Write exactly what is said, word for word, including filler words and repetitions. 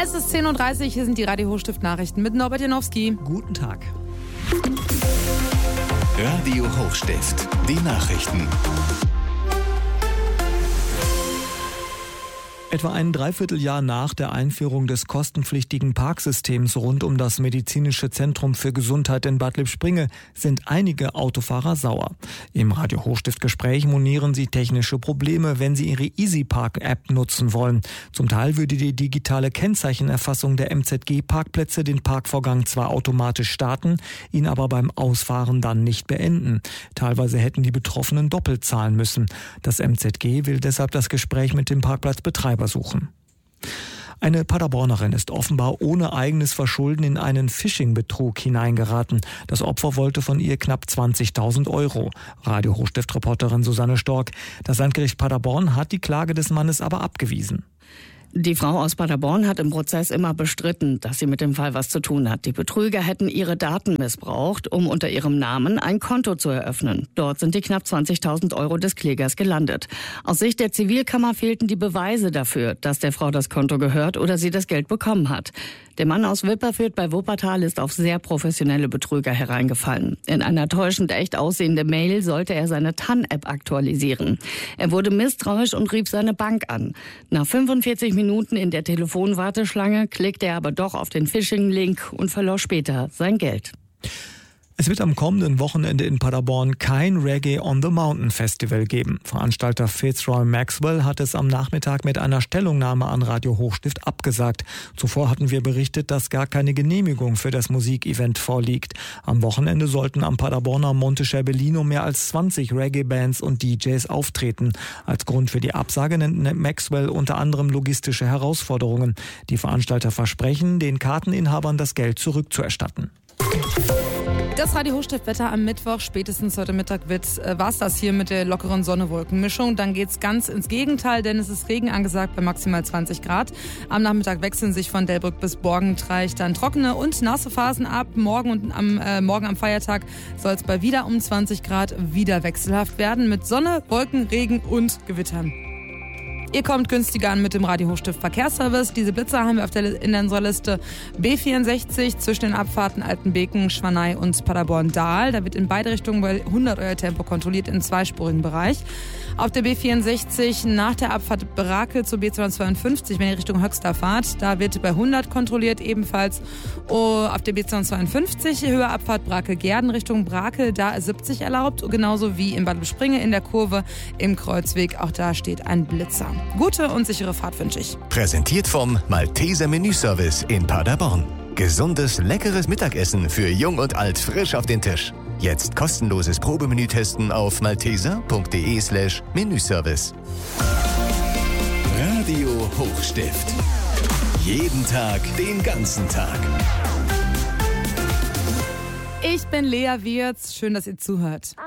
Es ist zehn Uhr dreißig, hier sind die Radio Hochstift-Nachrichten mit Norbert Janowski. Guten Tag. Radio Hochstift, die Nachrichten. Etwa ein Dreivierteljahr nach der Einführung des kostenpflichtigen Parksystems rund um das Medizinische Zentrum für Gesundheit in Bad Lippspringe sind einige Autofahrer sauer. Im Radio Hochstift-Gespräch monieren sie technische Probleme, wenn sie ihre EasyPark-App nutzen wollen. Zum Teil würde die digitale Kennzeichenerfassung der M Z G-Parkplätze den Parkvorgang zwar automatisch starten, ihn aber beim Ausfahren dann nicht beenden. Teilweise hätten die Betroffenen doppelt zahlen müssen. Das M Z G will deshalb das Gespräch mit dem Parkplatzbetreiber suchen. Eine Paderbornerin ist offenbar ohne eigenes Verschulden in einen Phishing-Betrug hineingeraten. Das Opfer wollte von ihr knapp zwanzigtausend Euro. Radio Hochstift-Reporterin Susanne Stork. Das Landgericht Paderborn hat die Klage des Mannes aber abgewiesen. Die Frau aus Paderborn hat im Prozess immer bestritten, dass sie mit dem Fall was zu tun hat. Die Betrüger hätten ihre Daten missbraucht, um unter ihrem Namen ein Konto zu eröffnen. Dort sind die knapp zwanzigtausend Euro des Klägers gelandet. Aus Sicht der Zivilkammer fehlten die Beweise dafür, dass der Frau das Konto gehört oder sie das Geld bekommen hat. Der Mann aus Wipperfürth bei Wuppertal ist auf sehr professionelle Betrüger hereingefallen. In einer täuschend echt aussehenden Mail sollte er seine T A N-App aktualisieren. Er wurde misstrauisch und rief seine Bank an. Nach fünfundvierzig Minuten in der Telefonwarteschlange klickte er aber doch auf den Phishing-Link und verlor später sein Geld. Es wird am kommenden Wochenende in Paderborn kein Reggae on the Mountain Festival geben. Veranstalter Fitzroy Maxwell hat es am Nachmittag mit einer Stellungnahme an Radio Hochstift abgesagt. Zuvor hatten wir berichtet, dass gar keine Genehmigung für das Musikevent vorliegt. Am Wochenende sollten am Paderborner Monte Scherbellino mehr als zwanzig Reggae-Bands und D Js auftreten. Als Grund für die Absage nennt Maxwell unter anderem logistische Herausforderungen. Die Veranstalter versprechen, den Karteninhabern das Geld zurückzuerstatten. Das Radio Hochstift-Wetter am Mittwoch, spätestens heute Mittag wird äh, war's das hier mit der lockeren Sonne-Wolken-Mischung. Dann geht's ganz ins Gegenteil, denn es ist Regen angesagt bei maximal zwanzig Grad. Am Nachmittag wechseln sich von Delbrück bis Borgentreich dann trockene und nasse Phasen ab. Morgen und am äh, morgen am Feiertag soll es bei wieder um zwanzig Grad wieder wechselhaft werden mit Sonne, Wolken, Regen und Gewittern. Ihr kommt günstiger an mit dem Radio Hochstift Verkehrsservice. Diese Blitzer haben wir auf der, in unserer Liste B vierundsechzig zwischen den Abfahrten Altenbeken, Schwanei und Paderborn-Dahl. Da wird in beide Richtungen bei hundert Euro Tempo kontrolliert im zweispurigen Bereich. Auf der B vierundsechzig nach der Abfahrt Brakel zur B zweihundertzweiundfünfzig, wenn ihr Richtung Höxter fahrt, da wird bei hundert kontrolliert ebenfalls. Oh, auf der B zweihundertzweiundfünfzig Höhe Abfahrt Brakel-Gerden Richtung Brakel, da ist siebzig erlaubt, genauso wie in Bad Lippspringe in der Kurve im Kreuzweg, auch da steht ein Blitzer. Gute und sichere Fahrt wünsche ich. Präsentiert vom Malteser Menüservice in Paderborn. Gesundes, leckeres Mittagessen für Jung und Alt frisch auf den Tisch. Jetzt kostenloses Probemenü testen auf malteser.de slash Menüservice. Radio Hochstift. Jeden Tag, den ganzen Tag. Ich bin Lea Wirz. Schön, dass ihr zuhört.